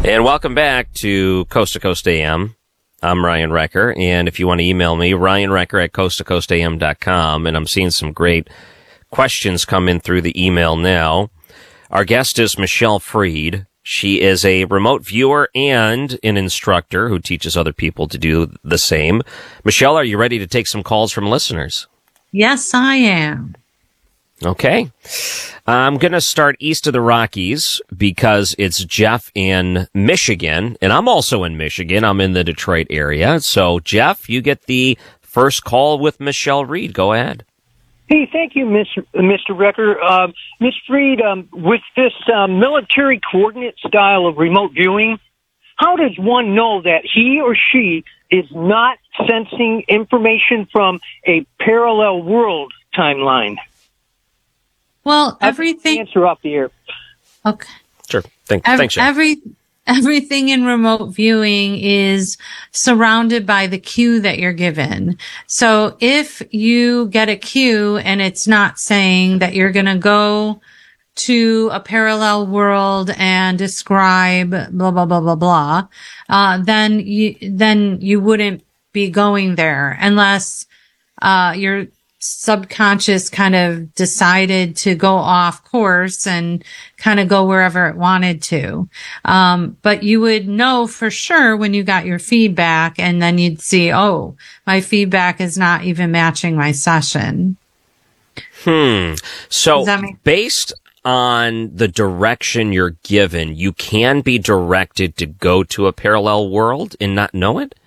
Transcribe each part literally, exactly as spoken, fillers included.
And welcome back to Coast to Coast A M. I'm Ryan Recker, and if you want to email me, Ryan Recker at coast to coast a m dot com, and I'm seeing some great questions come in through the email now. Our guest is Michelle Freed. She is a remote viewer and an instructor who teaches other people to do the same. Michelle, are you ready to take some calls from listeners? Yes, I am. Okay. I'm going to start east of the Rockies because it's Jeff in Michigan, and I'm also in Michigan. I'm in the Detroit area. So, Jeff, you get the first call with Michelle Freed. Go ahead. Hey, thank you, Miss Mister Recker. Uh, Miss Freed, um, with this uh, military coordinate style of remote viewing, how does one know that he or she is not sensing information from a parallel world timeline? Well, everything. Answer off the air. Okay. Sure. Thank, Every, thanks, Jeff. Every, everything in remote viewing is surrounded by the cue that you're given. So if you get a cue and it's not saying that you're going to go to a parallel world and describe blah, blah, blah, blah, blah, uh, then you, then you wouldn't be going there unless, uh, you're, subconscious kind of decided to go off course and kind of go wherever it wanted to. Um, but you would know for sure when you got your feedback, and then you'd see, oh, my feedback is not even matching my session. Hmm. So make- based on the direction you're given, you can be directed to go to a parallel world and not know it?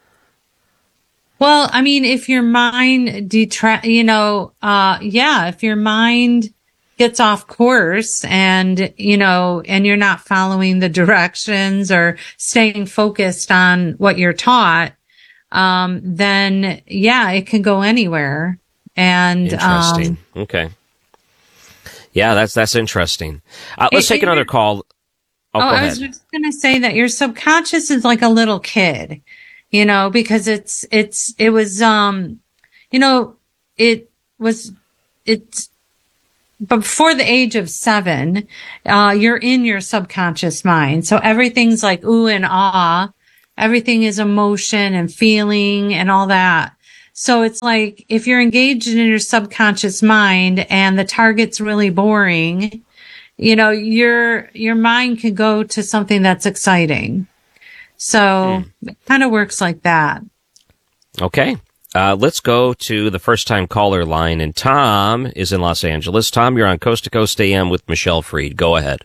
Well, I mean, if your mind detract, you know, uh, yeah, if your mind gets off course and, you know, and you're not following the directions or staying focused on what you're taught, um, then yeah, it can go anywhere. And, interesting. Um, okay. Yeah, that's, that's interesting. Uh, let's it, take another call. Oh, oh go I ahead. was just going to say that your subconscious is like a little kid. You know, because it's, it's, it was, um, you know, it was, it's before the age of seven, uh, you're in your subconscious mind. So everything's like ooh and ah. Everything is emotion and feeling and all that. So it's like if you're engaged in your subconscious mind and the target's really boring, you know, your, your mind can go to something that's exciting. So hmm. it kind of works like that. Okay. Uh, let's go to the first time caller line, and Tom is in Los Angeles. Tom, you're on Coast to Coast A M with Michelle Freed. Go ahead.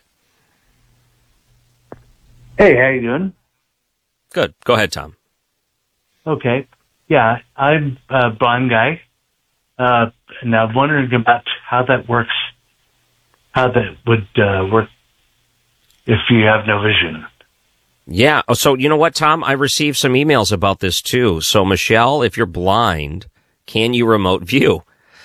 Hey, how you doing? Good. Go ahead, Tom. Okay. Yeah, I'm a blind guy. Uh, and I'm wondering about how that works, how that would uh, work if you have no vision. Yeah. Oh, so you know what, Tom? I received some emails about this too. So, Michelle, if you're blind, can you remote view?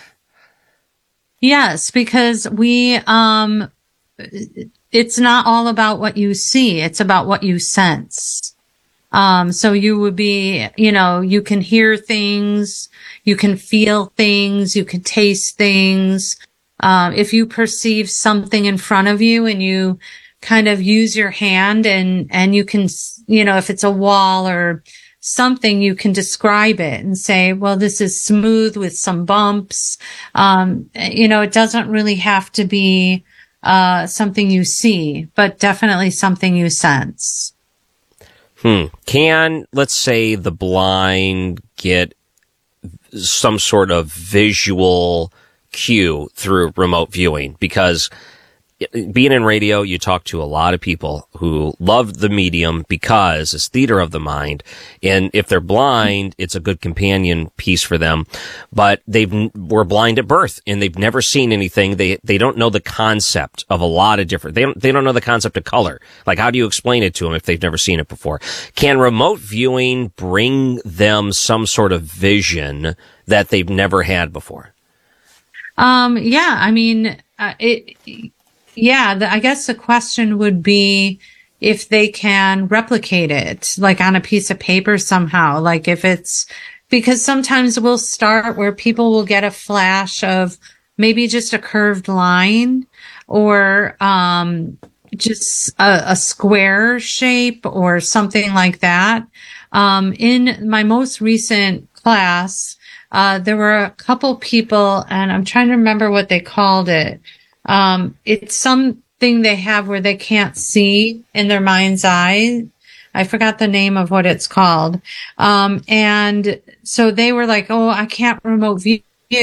Yes, because we, um, it's not all about what you see. It's about what you sense. Um, so you would be, you know, you can hear things, you can feel things, you can taste things. Um, if you perceive something in front of you and you kind of use your hand and, and you can, you know, if it's a wall or something, you can describe it and say, well, this is smooth with some bumps. Um, you know, it doesn't really have to be, uh, something you see, but definitely something you sense. Hmm. Can, let's say, the blind get some sort of visual cue through remote viewing? Because being in radio, you talk to a lot of people who love the medium because it's theater of the mind. And if they're blind, it's a good companion piece for them. But they've, were blind at birth and they've never seen anything. They, they don't know the concept of a lot of different, they don't, they don't know the concept of color. Like, how do you explain it to them if they've never seen it before? Can remote viewing bring them some sort of vision that they've never had before? Um, yeah, I mean, uh, it, Yeah, the, I guess the question would be if they can replicate it, like on a piece of paper somehow, like if it's, because sometimes we'll start where people will get a flash of maybe just a curved line or, um, just a, a square shape or something like that. Um, in my most recent class, uh, there were a couple people, and I'm trying to remember what they called it. Um, it's something they have where they can't see in their mind's eye. I forgot the name of what it's called. Um, and so they were like, oh, I can't remote view.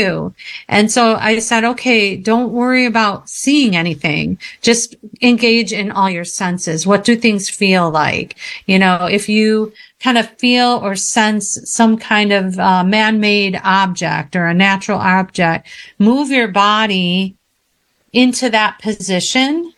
And so I said, okay, don't worry about seeing anything. Just engage in all your senses. What do things feel like? You know, if you kind of feel or sense some kind of uh, man-made object or a natural object, move your body into that position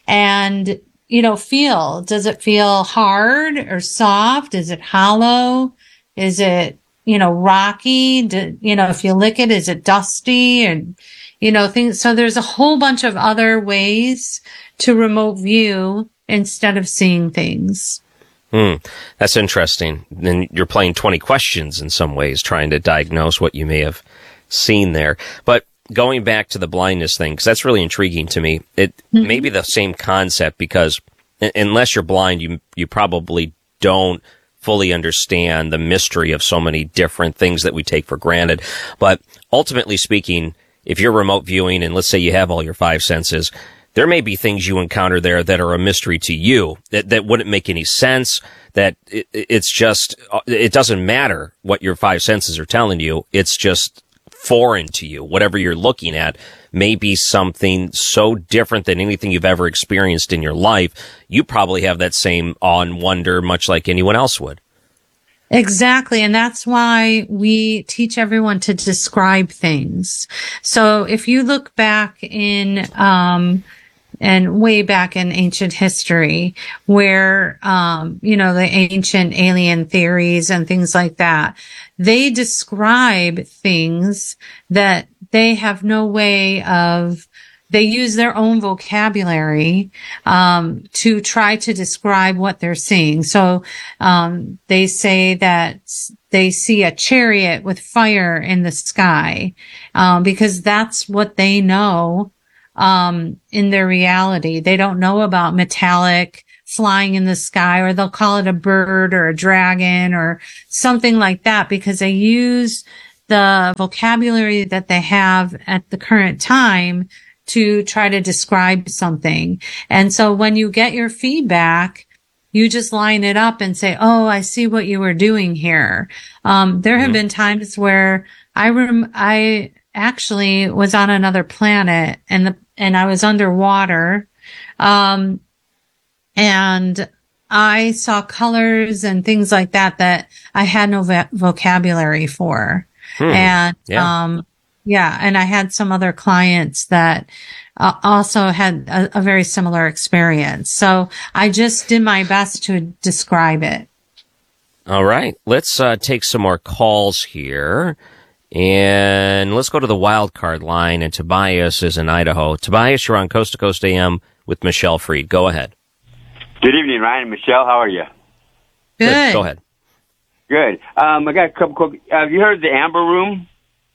and, you know, feel. Does it feel hard or soft? Is it hollow? Is it, you know, rocky? Do, you know, if you lick it, is it dusty? And, you know, things. So there's a whole bunch of other ways to remote view instead of seeing things. Hmm. That's interesting. Then you're playing twenty questions in some ways, trying to diagnose what you may have seen there. But going back to the blindness thing, because that's really intriguing to me. It mm-hmm. may be the same concept because unless you're blind, you you probably don't fully understand the mystery of so many different things that we take for granted. But ultimately speaking, if you're remote viewing and let's say you have all your five senses, there may be things you encounter there that are a mystery to you, that, that wouldn't make any sense, that it, it's just, it doesn't matter what your five senses are telling you. It's just foreign to you. Whatever you're looking at may be something so different than anything you've ever experienced in your life. You probably have that same awe and wonder, much like anyone else would. Exactly. And that's why we teach everyone to describe things. So if you look back in, um, and way back in ancient history where, um, you know, the ancient alien theories and things like that, they describe things that they have no way of, they use their own vocabulary, um, to try to describe what they're seeing. So, um, they say that they see a chariot with fire in the sky, um, because that's what they know, um, in their reality. They don't know about metallic flying in the sky, or they'll call it a bird or a dragon or something like that because they use the vocabulary that they have at the current time to try to describe something. And so when you get your feedback, you just line it up and say, oh, I see what you were doing here. Um, there have mm-hmm. been times where I rem- I actually was on another planet and the, and I was underwater. Um, and I saw colors and things like that that I had no vo- vocabulary for. Hmm. And, yeah. um, yeah, and I had some other clients that uh, also had a, a very similar experience. So I just did my best to describe it. All right. Let's uh, take some more calls here. And let's go to the wild card line. And Tobias is in Idaho. Tobias, you're on Coast to Coast A M with Michelle Freed. Go ahead. Good evening, Ryan and Michelle. How are you? Good. Good. Go ahead. Good. Um, I got a couple quick. Have you heard of the Amber Room?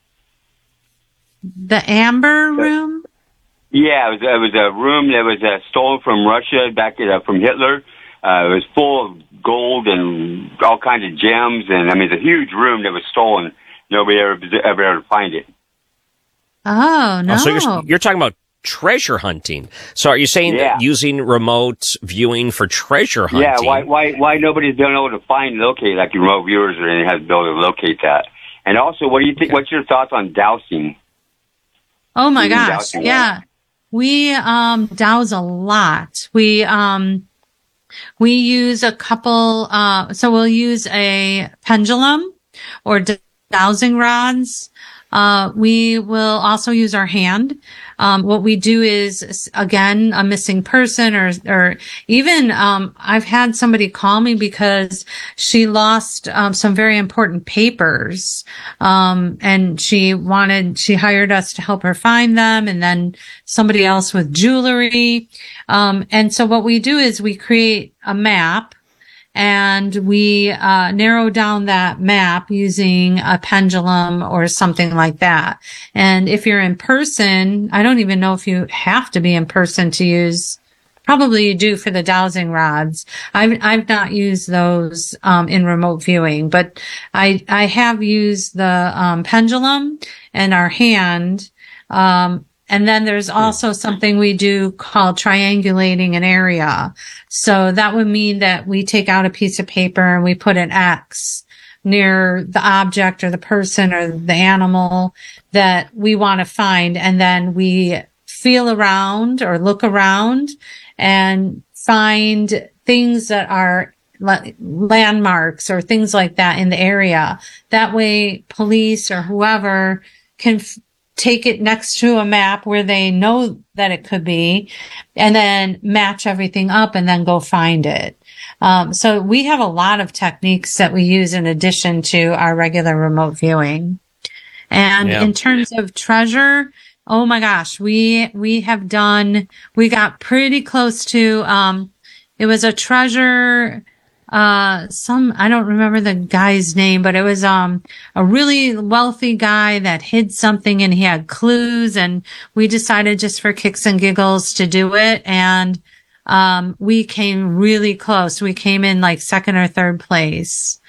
The Amber Room? Yeah, it was, it was a room that was uh, stolen from Russia back at, uh, from Hitler. Uh, it was full of gold and all kinds of gems, and I mean, it's a huge room that was stolen. Nobody ever ever able to find it. Oh no! Oh, so you're you're talking about treasure hunting. So are you saying yeah. that using remote viewing for treasure hunting? Yeah. Why why why nobody's been able to find and locate like your remote viewers or anything has been able to locate that? And also, what do you think? Okay. What's your thoughts on dowsing? Oh my Using gosh! Yeah, right? we um douse a lot. We um we use a couple. Uh, so we'll use a pendulum or dowsing rods. Uh, we will also use our hand. Um, what we do is, again, a missing person or, or even, um, I've had somebody call me because she lost, um, some very important papers. Um, and she wanted, she hired us to help her find them, and then somebody else with jewelry. Um, and so what we do is we create a map. And we uh narrow down that map using a pendulum or something like that. And if you're in person, I don't even know if you have to be in person to use probably you do for the dowsing rods. I've, I've not used those, um, in remote viewing, but I, I have used the, um, pendulum and our hand. Um, and then there's also something we do called triangulating an area. So that would mean that we take out a piece of paper and we put an X near the object or the person or the animal that we want to find. And then we feel around or look around and find things that are landmarks or things like that in the area. That way police or whoever can f- take it next to a map where they know that it could be and then match everything up and then go find it. Um, so we have a lot of techniques that we use in addition to our regular remote viewing. And Yeah. in terms of treasure, oh my gosh, we, we have done, we got pretty close to, um, it was a treasure, uh, some, I don't remember the guy's name, but it was, um, a really wealthy guy that hid something and he had clues, and we decided just for kicks and giggles to do it. And, um, we came really close. We came in like second or third place.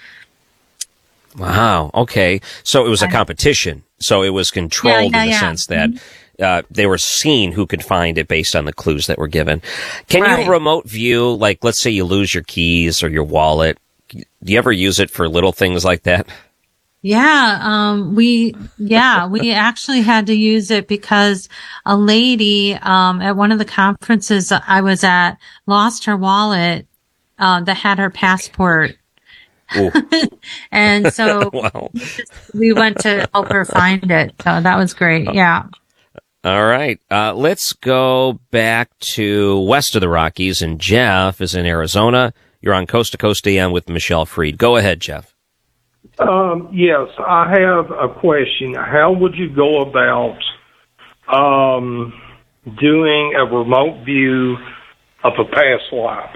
Wow. Okay. So it was a competition. So it was controlled Yeah, yeah, in the yeah. sense that uh, they were seeing who could find it based on the clues that were given. Can Right. you remote view, like, let's say you lose your keys or your wallet? Do you ever use it for little things like that? Yeah, um, we, yeah, we actually had to use it because a lady, um, at one of the conferences I was at lost her wallet, uh, that had her passport. Ooh. And so Wow. we went to help her find it. So that was great. Yeah. All right. Uh, let's go back to west of the Rockies, and Jeff is in Arizona. You're on Coast to Coast A M with Michelle Freed. Go ahead, Jeff. Um, yes, I have a question. How would you go about um, doing a remote view of a past life?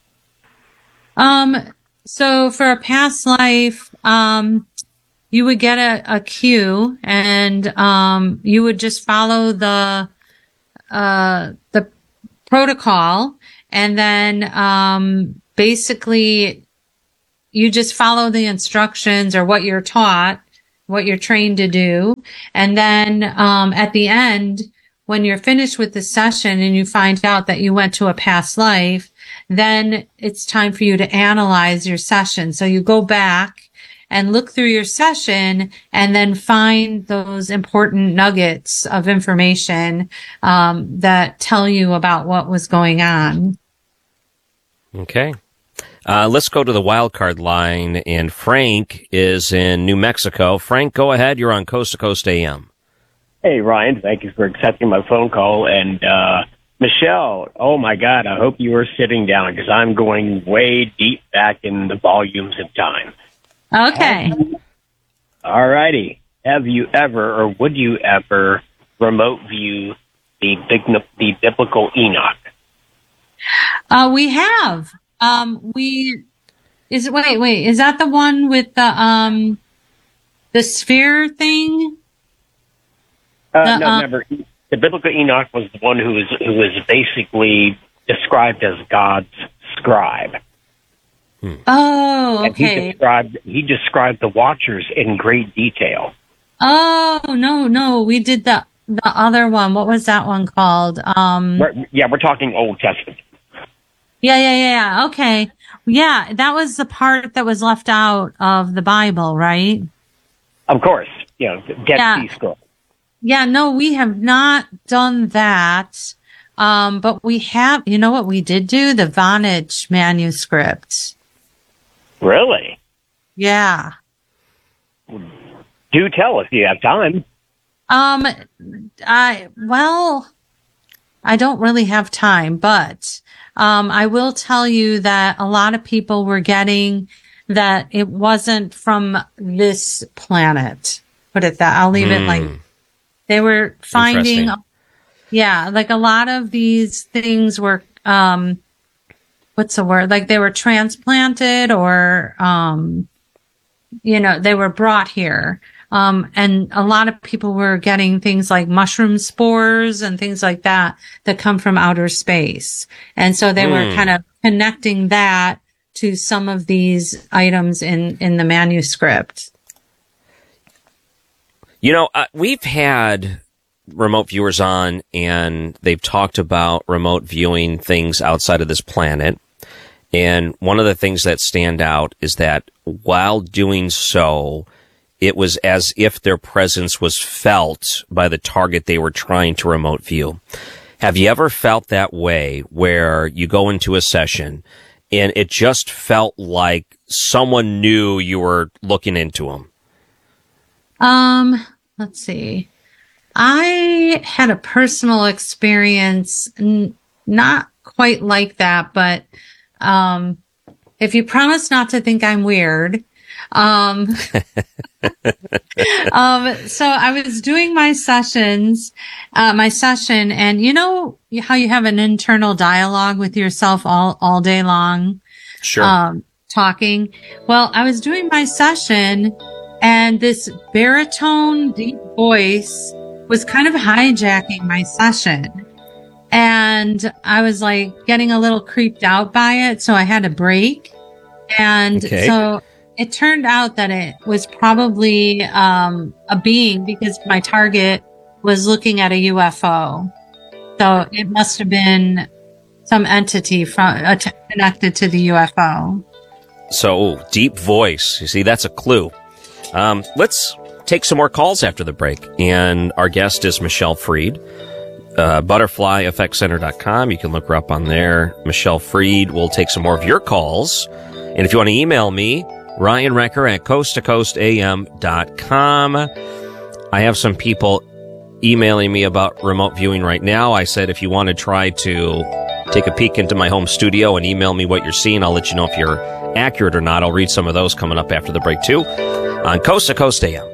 Um, so for a past life, um, you would get a, a cue and, um, you would just follow the, uh, the protocol, and then, um, basically you just follow the instructions or what you're taught, what you're trained to do. And then, um, at the end, when you're finished with the session and you find out that you went to a past life, then it's time for you to analyze your session. So you go back and look through your session and then find those important nuggets of information, um, that tell you about what was going on. Okay. Uh, let's go to the wild card line, and Frank is in New Mexico. Frank, go ahead. You're on Coast to Coast A M. Hey, Ryan, thank you for accepting my phone call. And uh, Michelle, oh, my God, I hope you are sitting down because I'm going way deep back in the volumes of time. Okay. All righty. Have you ever, or would you ever, remote view the, the biblical Enoch? Uh, we have. Um, we, is, wait, wait, is that the one with the, um, the sphere thing? Uh, The, no, uh, never. The biblical Enoch was the one who was who was basically described as God's scribe. Oh, And he okay. described he described the Watchers in great detail. Oh, no, no, we did the, the other one. What was that one called? Um, We're, yeah, we're talking Old Testament. yeah, yeah, yeah, yeah. Okay. Yeah, that was the part that was left out of the Bible, right? Of course, you know, Dead Yeah. Sea Scroll. Yeah, no, we have not done that. Um, but we have, you know what we did do? The Vonage manuscript. Really? Yeah. Do tell if you have time. Um, I, well, I don't really have time, but, um, I will tell you that a lot of people were getting that it wasn't from this planet. Put it that, I'll leave it like, they were finding, Interesting. yeah, like a lot of these things were, um, what's the word? Like they were transplanted or, um, you know, they were brought here Um, and a lot of people were getting things like mushroom spores and things like that that come from outer space. And so they mm. were kind of connecting that to some of these items in, in the manuscript. You know, uh, we've had remote viewers on, and they've talked about remote viewing things outside of this planet. And one of the things that stand out is that while doing so, it was as if their presence was felt by the target they were trying to remote view. Have you ever felt that way where you go into a session and it just felt like someone knew you were looking into them? Um, let's see. I had a personal experience, n- not quite like that, but um, if you promise not to think I'm weird, um, um, so I was doing my sessions, uh, my session, and you know how you have an internal dialogue with yourself all, all day long? Sure. Um, talking. Well, I was doing my session, and this baritone deep voice was kind of hijacking my session. And I was like getting a little creeped out by it. So I had a break. And okay. so it turned out that it was probably, um, a being, because my target was looking at a U F O. So it must have been some entity from, uh, t- connected to the U F O. So deep voice. You see, that's a clue. Um, let's take some more calls after the break. And our guest is Michelle Freed, uh, butterfly f x center dot com. You can look her up on there. Michelle Freed will take some more of your calls. And if you want to email me, Ryan Recker at coast to coast a m dot com. I have some people emailing me about remote viewing right now. I said, if you want to try to take a peek into my home studio and email me what you're seeing, I'll let you know if you're accurate or not. I'll read some of those coming up after the break too, on Coast to Coast A M.